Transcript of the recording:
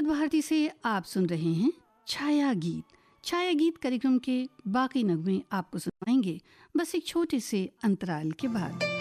भारती से आप सुन रहे हैं छाया गीत। छाया गीत कार्यक्रम के बाकी नगमे आपको सुनाएंगे बस एक छोटे से अंतराल के बाद।